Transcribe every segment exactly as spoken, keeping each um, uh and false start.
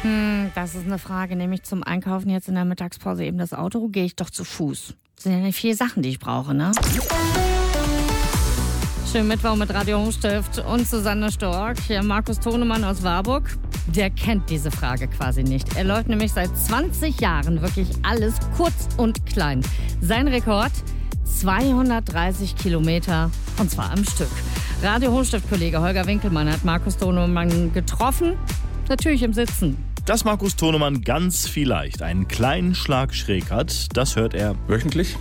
Hm, das ist eine Frage. Nehme ich zum Einkaufen jetzt in der Mittagspause eben das Auto? Gehe ich doch zu Fuß? Das sind ja nicht viele Sachen, die ich brauche, ne? Schönen Mittwoch mit Radio Hochstift und Susanne Stork. Hier Markus Tonemann aus Warburg. Der kennt diese Frage quasi nicht. Er läuft nämlich seit zwanzig Jahren wirklich alles kurz und klein. Sein Rekord? zweihundertdreißig Kilometer und zwar am Stück. Radio Hochstift-Kollege Holger Winkelmann hat Markus Tonemann getroffen. Natürlich im Sitzen. Dass Markus Tonemann ganz vielleicht einen kleinen Schlag schräg hat, das hört er wöchentlich.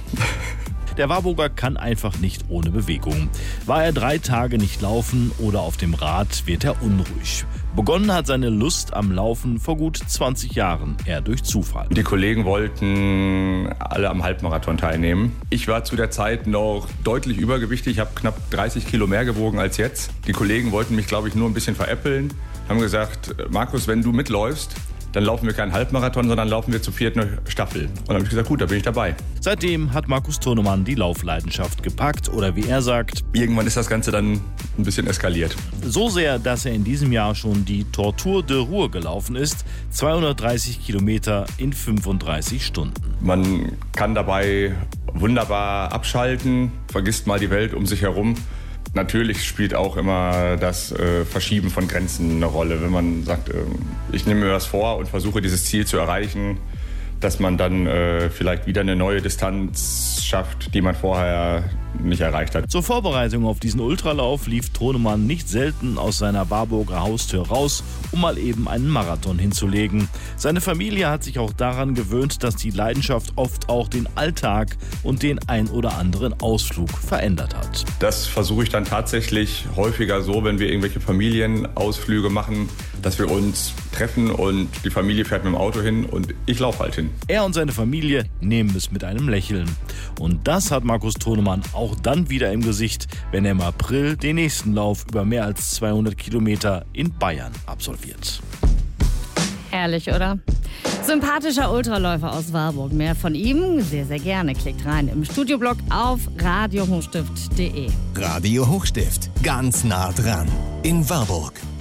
Der Warburger kann einfach nicht ohne Bewegung. War er drei Tage nicht laufen oder auf dem Rad, wird er unruhig. Begonnen hat seine Lust am Laufen vor gut zwanzig Jahren, eher durch Zufall. Die Kollegen wollten alle am Halbmarathon teilnehmen. Ich war zu der Zeit noch deutlich übergewichtig, ich habe knapp dreißig Kilo mehr gewogen als jetzt. Die Kollegen wollten mich, glaube ich, nur ein bisschen veräppeln. Haben gesagt, Markus, wenn du mitläufst, dann laufen wir keinen Halbmarathon, sondern laufen wir zu viert eine Staffel. Und dann habe ich gesagt, gut, da bin ich dabei. Seitdem hat Markus Tonemann die Laufleidenschaft gepackt oder wie er sagt, irgendwann ist das Ganze dann ein bisschen eskaliert. So sehr, dass er in diesem Jahr schon die Tortur de Ruhr gelaufen ist, zweihundertdreißig Kilometer in fünfunddreißig Stunden. Man kann dabei wunderbar abschalten, vergisst mal die Welt um sich herum. Natürlich spielt auch immer das äh, Verschieben von Grenzen eine Rolle. Wenn man sagt, äh, ich nehme mir was vor und versuche dieses Ziel zu erreichen, dass man dann äh, vielleicht wieder eine neue Distanz schafft, die man vorher nicht erreicht hat. Zur Vorbereitung auf diesen Ultralauf lief Tonemann nicht selten aus seiner Warburger Haustür raus, um mal eben einen Marathon hinzulegen. Seine Familie hat sich auch daran gewöhnt, dass die Leidenschaft oft auch den Alltag und den ein oder anderen Ausflug verändert hat. Das versuche ich dann tatsächlich häufiger so, wenn wir irgendwelche Familienausflüge machen, dass wir uns treffen und die Familie fährt mit dem Auto hin und ich laufe halt hin. Er und seine Familie nehmen es mit einem Lächeln. Und das hat Markus Tonemann auch dann wieder im Gesicht, wenn er im April den nächsten Lauf über mehr als zweihundert Kilometer in Bayern absolviert. Herrlich, oder? Sympathischer Ultraläufer aus Warburg. Mehr von ihm sehr, sehr gerne. Klickt rein im Studioblog auf radio hochstift punkt de. Radio Hochstift. Ganz nah dran. In Warburg.